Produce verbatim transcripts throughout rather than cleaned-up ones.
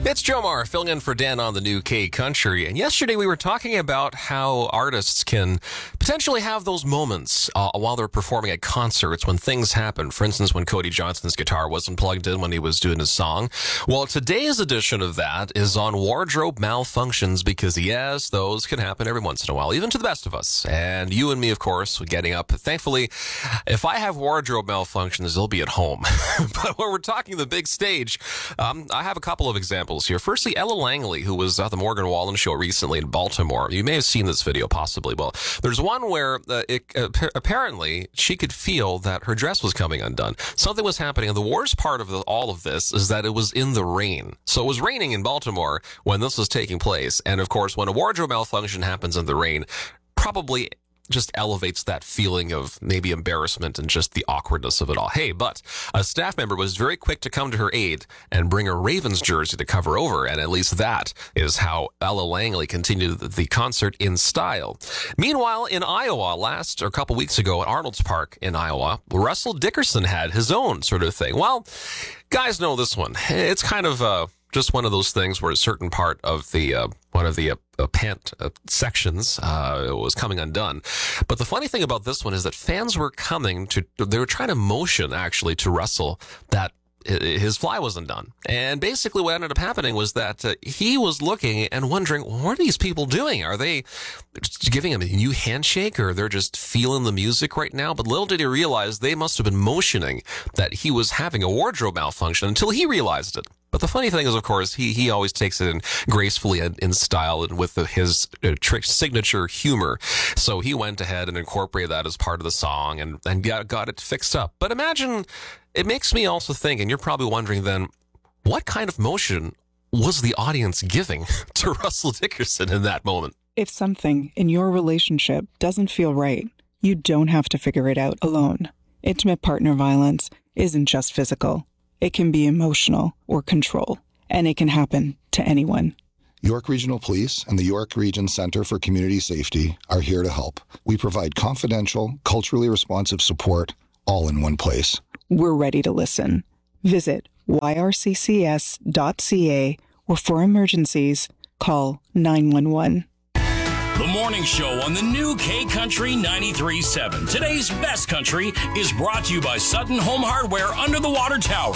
It's Joe Marr filling in for Dan on the new K Country. And yesterday we were talking about how artists can potentially have those moments uh, while they're performing at concerts when things happen. For instance, when Cody Johnson's guitar wasn't plugged in when he was doing his song. Well, today's edition of that is on wardrobe malfunctions because, yes, those can happen every once in a while, even to the best of us. And you and me, of course, getting up. Thankfully, if I have wardrobe malfunctions, they'll be at home. But when we're talking the big stage, um, I have a couple of examples here. Firstly, Ella Langley, who was at the Morgan Wallen show recently in Baltimore. You may have seen this video, possibly. Well, there's one where uh, it, uh, apparently she could feel that her dress was coming undone. Something was happening, and the worst part of the, all of this is that it was in the rain. So it was raining in Baltimore when this was taking place. And of course, when a wardrobe malfunction happens in the rain, probably just elevates that feeling of maybe embarrassment and just the awkwardness of it all. Hey, but a staff member was very quick to come to her aid and bring a Ravens jersey to cover over, and at least that is how Ella Langley continued the concert in style. Meanwhile, in Iowa, last or a couple weeks ago at Arnold's Park in Iowa, Russell Dickerson had his own sort of thing. Well, guys know this one. It's kind of uh, just one of those things where a certain part of the uh, one of the uh, uh, pant uh, sections uh, was coming undone. But the funny thing about this one is that fans were coming to, they were trying to motion actually to Russell that his fly wasn't done. And basically what ended up happening was that uh, he was looking and wondering, what are these people doing? Are they just giving him a new handshake, or they're just feeling the music right now? But little did he realize they must have been motioning that he was having a wardrobe malfunction until he realized it. But the funny thing is, of course, he he always takes it in gracefully and in style and with the, his uh, trick signature humor. So he went ahead and incorporated that as part of the song and, and got, got it fixed up. But imagine, it makes me also think, and you're probably wondering then, what kind of motion was the audience giving to Russell Dickerson in that moment? If something in your relationship doesn't feel right, you don't have to figure it out alone. Intimate partner violence isn't just physical. It can be emotional or control, and it can happen to anyone. York Regional Police and the York Region Center for Community Safety are here to help. We provide confidential, culturally responsive support all in one place. We're ready to listen. Visit y r c c s dot c a or for emergencies, call nine one one. The morning show on the new K Country ninety-three point seven. Today's best country is brought to you by Sutton Home Hardware under the water tower.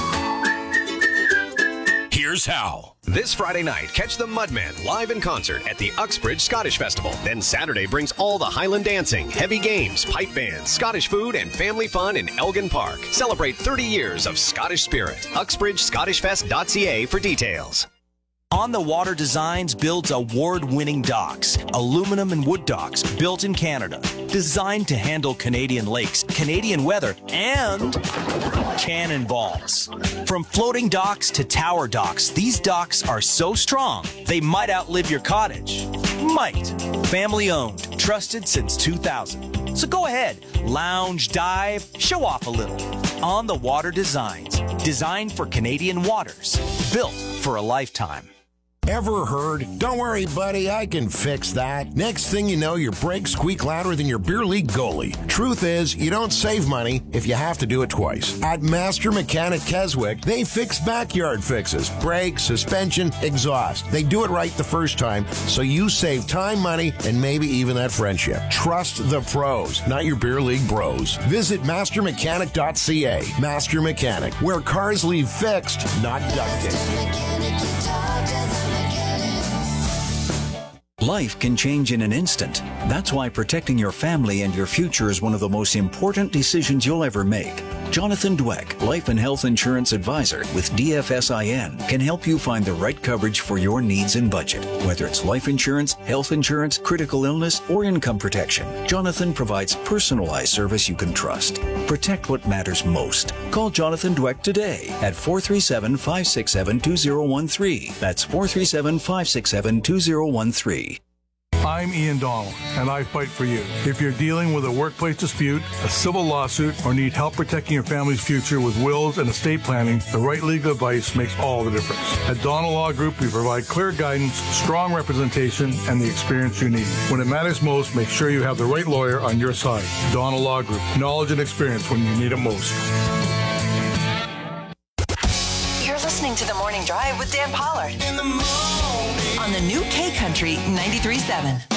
Here's how. This Friday night, catch the Mudman live in concert at the Uxbridge Scottish Festival. Then Saturday brings all the Highland dancing, heavy games, pipe bands, Scottish food, and family fun in Elgin Park. Celebrate thirty years of Scottish spirit. Uxbridge Scottish Fest dot c a for details. On the Water Designs builds award-winning docks, aluminum and wood docks built in Canada, designed to handle Canadian lakes, Canadian weather, and cannonballs. From floating docks to tower docks, these docks are so strong, they might outlive your cottage. Might. Family-owned, trusted since two thousand. So go ahead, lounge, dive, show off a little. On the Water Designs, designed for Canadian waters, built for a lifetime. Ever heard? Don't worry, buddy, I can fix that. Next thing you know, your brakes squeak louder than your beer league goalie. Truth is, you don't save money if you have to do it twice. At Master Mechanic Keswick, they fix backyard fixes, brakes, suspension, exhaust. They do it right the first time, so you save time, money, and maybe even that friendship. Trust the pros, not your beer league bros. Visit master mechanic dot c a. Master Mechanic, where cars leave fixed, not duct tape. Life can change in an instant. That's why protecting your family and your future is one of the most important decisions you'll ever make. Jonathan Dweck, Life and Health Insurance Advisor with D F S I N, can help you find the right coverage for your needs and budget. Whether it's life insurance, health insurance, critical illness, or income protection, Jonathan provides personalized service you can trust. Protect what matters most. Call Jonathan Dweck today at four three seven, five six seven, two zero one three. That's four three seven, five six seven, two zero one three. I'm Ian Donald, and I fight for you. If you're dealing with a workplace dispute, a civil lawsuit, or need help protecting your family's future with wills and estate planning, the right legal advice makes all the difference. At Donald Law Group, we provide clear guidance, strong representation, and the experience you need. When it matters most, make sure you have the right lawyer on your side. Donald Law Group, knowledge and experience when you need it most. You're listening to The Morning Drive with Dan Pollard. In the morning. On the new K Country ninety-three point seven.